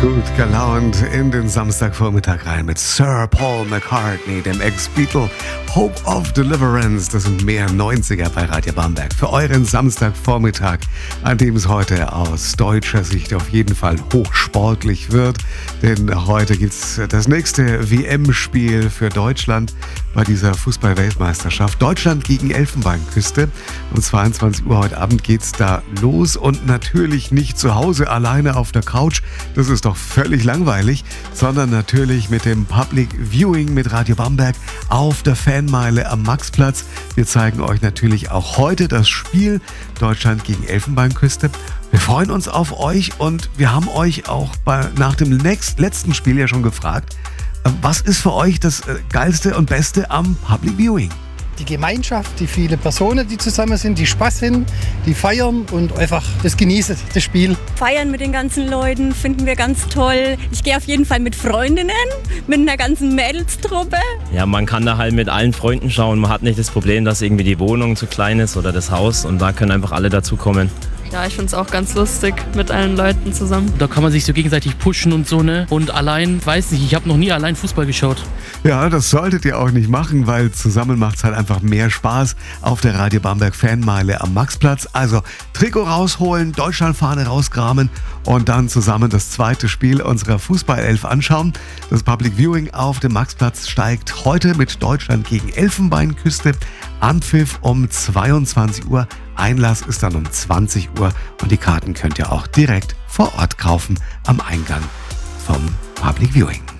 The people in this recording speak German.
Gut gelaunt in den Samstagvormittag rein mit Sir Paul McCartney, dem Ex-Beatle. Hope of Deliverance, das sind mehr 90er bei Radio Bamberg. Für euren Samstagvormittag, an dem es heute aus deutscher Sicht auf jeden Fall hochsportlich wird. Denn heute gibt es das nächste WM-Spiel für Deutschland bei dieser Fußball-Weltmeisterschaft. Deutschland gegen Elfenbeinküste. Um 22 Uhr heute Abend geht's da los und natürlich nicht zu Hause alleine auf der Couch. Das ist doch völlig langweilig, sondern natürlich mit dem Public Viewing mit Radio Bamberg auf der Fanmeile am Maxplatz. Wir zeigen euch natürlich auch heute das Spiel Deutschland gegen Elfenbeinküste. Wir freuen uns auf euch und wir haben euch auch nach dem letzten Spiel ja schon gefragt, was ist für euch das Geilste und Beste am Public Viewing? Die Gemeinschaft, die viele Personen, die zusammen sind, die Spaß haben, die feiern und einfach das genießen, das Spiel. Feiern mit den ganzen Leuten finden wir ganz toll. Ich gehe auf jeden Fall mit Freundinnen, mit einer ganzen Mädelstruppe. Ja, man kann da halt mit allen Freunden schauen. Man hat nicht das Problem, dass irgendwie die Wohnung zu klein ist oder das Haus und da können einfach alle dazukommen. Ja, ich finde es auch ganz lustig mit allen Leuten zusammen. Da kann man sich so gegenseitig pushen und so, ne? Und allein, weiß nicht, ich habe noch nie allein Fußball geschaut. Ja, das solltet ihr auch nicht machen, weil zusammen macht es halt einfach mehr Spaß auf der Radio Bamberg Fanmeile am Maxplatz. Also Trikot rausholen, Deutschlandfahne rauskramen und dann zusammen das zweite Spiel unserer Fußballelf anschauen. Das Public Viewing auf dem Maxplatz steigt heute mit Deutschland gegen Elfenbeinküste. Anpfiff um 22 Uhr. Einlass ist dann um 20 Uhr und die Karten könnt ihr auch direkt vor Ort kaufen am Eingang vom Public Viewing.